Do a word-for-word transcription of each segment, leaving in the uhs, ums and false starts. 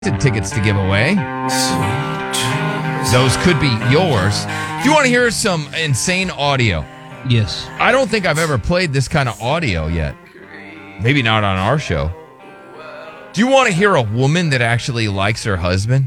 Tickets to give away. Those could be yours. If you want to hear some insane audio. Yes. I don't think I've ever played this kind of audio yet. Maybe not on our show. Do you want to hear a woman that actually likes her husband?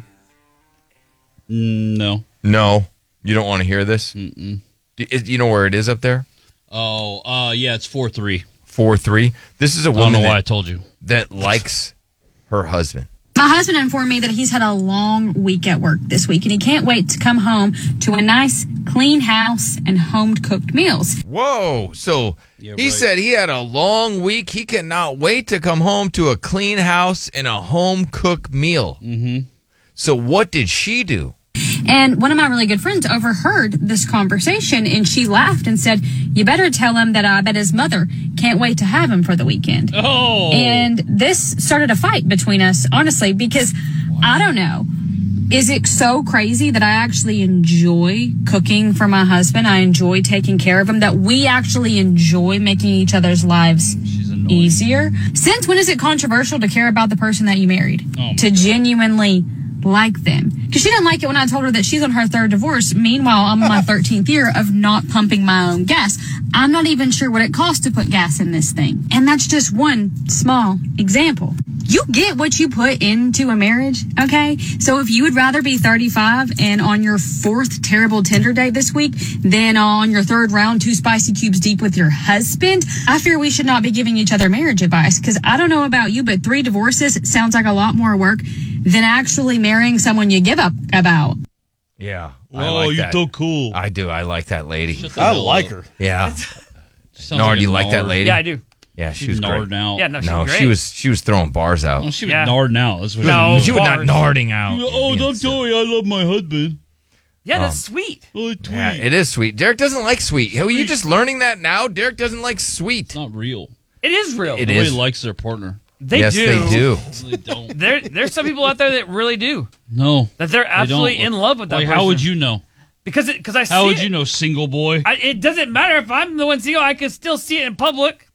No. No. You don't want to hear this? Mm-mm. Do you know where it is up there? Oh, uh, yeah, it's four three. four three. This is a I woman don't know why that, I told you. that likes her husband. My husband informed me that he's had a long week at work this week, and he can't wait to come home to a nice, clean house and home-cooked meals. Whoa. So Yeah, he right. said he had a long week. He cannot wait to come home to a clean house and a home-cooked meal. Mm-hmm. So what did she do? And one of my really good friends overheard this conversation, and she laughed and said, "You better tell him that I bet his mother can't wait to have him for the weekend." Oh. And this started a fight between us, honestly, because I don't know. Is it so crazy that I actually enjoy cooking for my husband? I enjoy taking care of him, that we actually enjoy making each other's lives easier? Since when is it controversial to care about the person that you married? Oh my to God. genuinely like them? Because she didn't like it when I told her that she's on her third divorce. Meanwhile, I'm on my thirteenth year of not pumping my own gas. I'm not even sure what it costs to put gas in this thing. And that's just one small example. You get what you put into a marriage, okay? So if you would rather be thirty-five and on your fourth terrible Tinder date this week than on your third round two spicy cubes deep with your husband, I fear we should not be giving each other marriage advice. Because I don't know about you, but three divorces sounds like a lot more work than actually marrying someone you give up about. Yeah. I Oh, like you're that. so cool. I do. I like that lady. Shut the I hell like up. her. Yeah. Sounds Nard, a you like that nard. lady? Yeah, I do. Yeah, she She's was great. narding out. Yeah, no, she's No, great. she was she was throwing bars out. Oh, she was Yeah. narding out. That's what No. she She was not bars. narding out. Oh, don't tell me I love my husband. Yeah, that's Um, sweet. Oh, it's Yeah, sweet. it is sweet. Derek doesn't like sweet. Are you just learning that now? Derek doesn't like sweet. It's not real. It is real. It Nobody is. likes their partner. They yes, do. they do. They don't. There, there's some people out there that really do. No. That they're they absolutely don't. in love with that Like, person. how would you know? Because it, because I see How would it. you know, single boy? I, it doesn't matter if I'm the one single. I can still see it in public.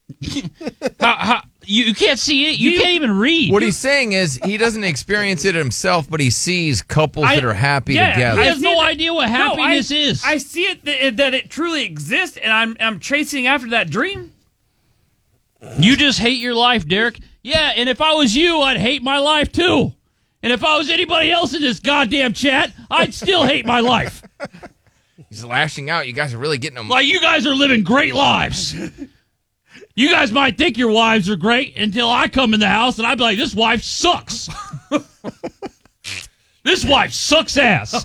how, how, you, you can't see it. You, You- can't even read. What he's saying is he doesn't experience it himself, but he sees couples I- that are happy yeah, together. He I has see no it- idea what No, happiness I, is. I see it that, that it truly exists, and I'm I'm chasing after that dream. You just hate your life, Derek. Yeah, and if I was you, I'd hate my life too. And if I was anybody else in this goddamn chat, I'd still hate my life. He's lashing out. You guys are really getting him. Like, you guys are living great lives. You guys might think your wives are great until I come in the house and I'd be like, this wife sucks. This wife sucks ass.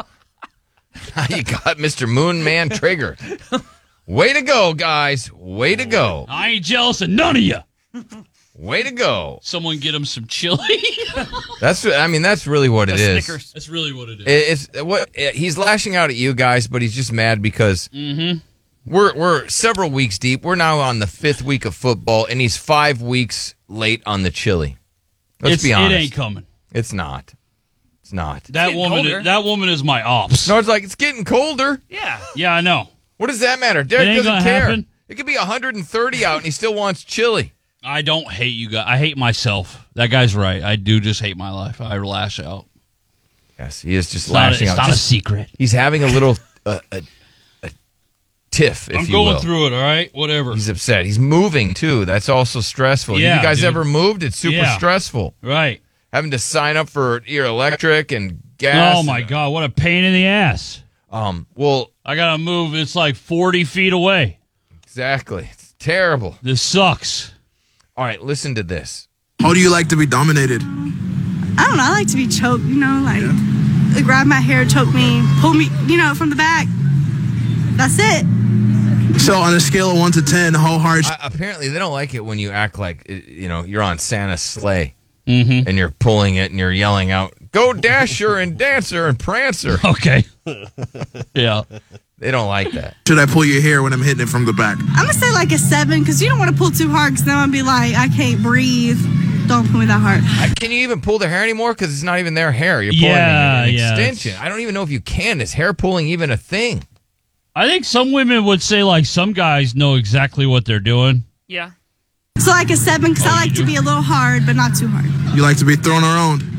You got Mister Moon Man triggered. Way to go, guys. Way to go. I ain't jealous of none of you. Way to go. Someone get him some chili. That's. I mean, that's really what it The is. Snickers. That's really what it is. It- It's what he's lashing out at you guys, but he's just mad because we're we're several weeks deep. We're now on the fifth week of football, and he's five weeks late on the chili. Let's It's- be honest. It ain't coming. It's not. It's not. That getting woman. colder. Is, that woman is my ops. No, it's like it's getting colder. Yeah. Yeah, I know. What does that matter? Derek It ain't doesn't gonna care. happen. It could be one hundred thirty out, and he still wants chili. I don't hate you guys. I hate myself. That guy's right. I do just hate my life. I lash out. Yes, he is just It's not, a, lashing it's out. not a Just- secret. he's having a little uh, a, a tiff, if I'm you going will. through it, all right? Whatever. He's upset. He's moving too. That's also stressful. Yeah, you guys dude. ever moved? It's super Yeah. stressful. Right. Having to sign up for your electric and gas. Oh, my God. What a pain in the ass. Um. Well, I got to move. It's like forty feet away. exactly. It's terrible. This sucks. All right, listen to this. How do you like to be dominated? I don't know. I like to be choked, you know, like they grab my hair, choke me, pull me, you know, from the back. That's it. So on a scale of one to ten, how hard? I, apparently, they don't like it when you act like uh, you know you're on Santa's sleigh Mm-hmm. and you're pulling it and you're yelling out, "Go Dasher and Dancer and Prancer." Okay. Yeah. They don't like that. Should I pull your hair when I'm hitting it from the back? I'm gonna say like a seven because you don't want to pull too hard because then I'm gonna be like, I can't breathe. Don't pull me that hard. I- Can you even pull their hair anymore? Because it's not even their hair. You're pulling Yeah, an yeah, extension. I don't even know if you can. Is hair pulling even a thing? I think some women would say, like, some guys know exactly what they're doing. Yeah. So like a seven because Oh, I you like do? to be a little hard but not too hard. You like to be thrown around?